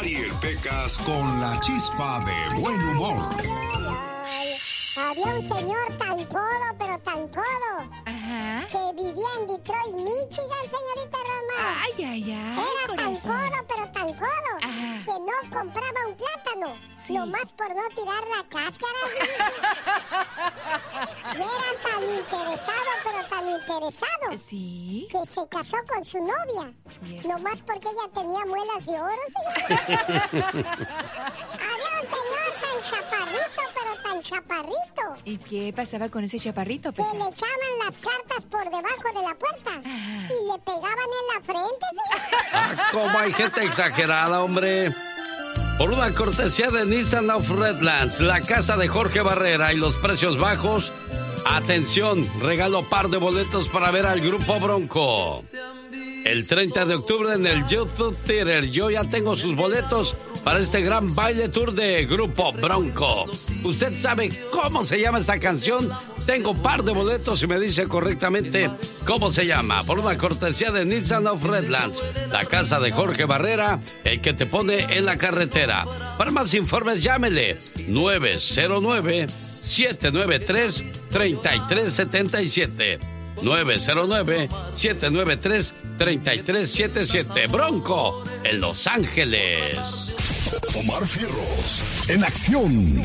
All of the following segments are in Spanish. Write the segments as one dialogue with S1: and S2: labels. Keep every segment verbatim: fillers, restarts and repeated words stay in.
S1: Mariel Pecas con la chispa de buen humor.
S2: Había un señor tan codo, pero tan codo.
S3: Ajá.
S2: Que vivía en Detroit, Michigan, señorita Roma.
S3: Ay, ay, ay.
S2: Era
S3: corazón.
S2: tan codo, pero tan codo.
S3: Ajá.
S2: Que no compraba un plátano.
S3: Sí.
S2: Nomás por no tirar la cáscara. Y era tan interesado, pero tan interesado.
S3: Sí.
S2: Que se casó con su novia.
S3: ¿Y eso?
S2: Nomás porque ella tenía muelas de oro, señor. Había un señor tan chaparrito, pero tan chaparrito.
S3: ¿Y qué pasaba con ese chaparrito,
S2: Que
S3: Pecas?
S2: le echaban las cartas por debajo de la puerta.
S3: Ajá.
S2: Y le pegaban en la frente, señor.
S4: Ah, ¿cómo hay gente exagerada, hombre? Por una cortesía de Nissan of Redlands, la casa de Jorge Barrera y los precios bajos. Atención, regalo par de boletos para ver al Grupo Bronco. El treinta de octubre en el YouTube Theater. Yo ya tengo sus boletos para este gran baile tour de Grupo Bronco. ¿Usted sabe cómo se llama esta canción? Tengo par de boletos y me dice correctamente cómo se llama. Por una cortesía de Nissan of Redlands, la casa de Jorge Barrera, el que te pone en la carretera. Para más informes, llámele nueve cero nueve, siete nueve tres, tres tres siete siete. nueve cero nueve, siete nueve tres, tres tres siete siete. Bronco, en Los Ángeles.
S1: Omar Fierros, en acción.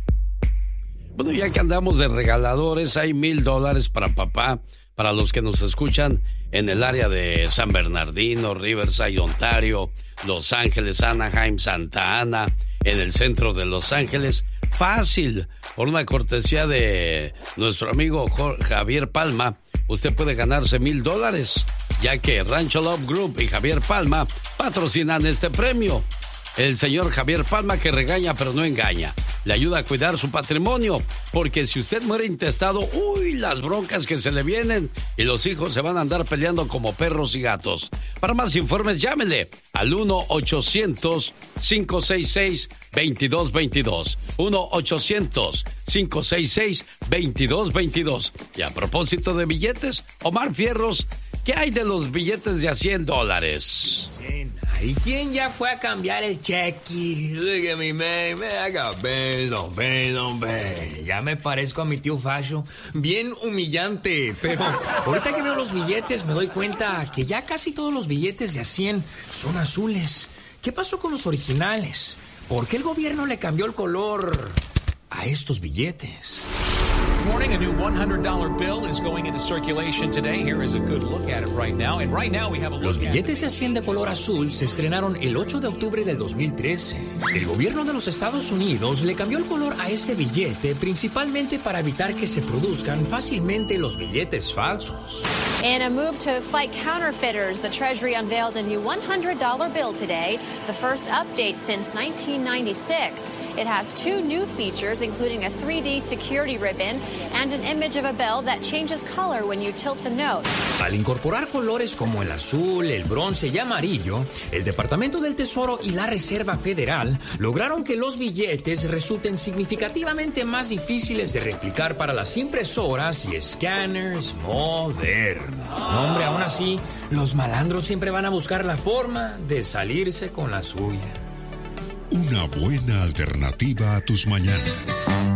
S4: Bueno, ya que andamos de regaladores, hay mil dólares para papá, para los que nos escuchan en el área de San Bernardino, Riverside, Ontario, Los Ángeles, Anaheim, Santa Ana, en el centro de Los Ángeles. Fácil, por una cortesía de nuestro amigo Javier Palma, usted puede ganarse mil dólares, ya que Rancho Love Group y Javier Palma patrocinan este premio. El señor Javier Palma, que regaña pero no engaña, le ayuda a cuidar su patrimonio, porque si usted muere intestado, uy, las broncas que se le vienen y los hijos se van a andar peleando como perros y gatos. Para más informes, llámele al uno ochocientos, cinco seis seis, veintidós veintidós. uno ochocientos, cinco seis seis, veintidós veintidós. Y a propósito de billetes, Omar Fierros, ¿qué hay de los billetes de a cien dólares?
S5: ¿Y quién ya fue a cambiar el cheque? Look at me, man. Me haga beso, beso, beso. Ya me parezco a mi tío Facho. Bien humillante. Pero ahorita que veo los billetes me doy cuenta que ya casi todos los billetes de a cien son azules. ¿Qué pasó con los originales? ¿Por qué el gobierno le cambió el color a estos billetes?
S6: Morning, a new one hundred dollar bill is going into circulation today. Here is a good look at it right now. And right now we have a look
S5: Los billetes de
S6: at
S5: a cien de color azul se estrenaron el ocho de octubre del dos mil trece. El gobierno de los Estados Unidos le cambió el color a este billete principalmente para evitar que se produzcan fácilmente los billetes falsos.
S7: In a move to fight counterfeiters, the Treasury unveiled a new one hundred dollar bill today, the first update since nineteen ninety-six. It has two new features, including a three D security ribbon and an image of a bell that changes color when you tilt the note.
S5: Al incorporar colores como el azul, el bronce y amarillo, el Departamento del Tesoro y la Reserva Federal lograron que los billetes resulten significativamente más difíciles de replicar para las impresoras y escáneres modernos. No, hombre, aún así, los malandros siempre van a buscar la forma de salirse con la suya.
S1: Una buena alternativa a tus mañanas.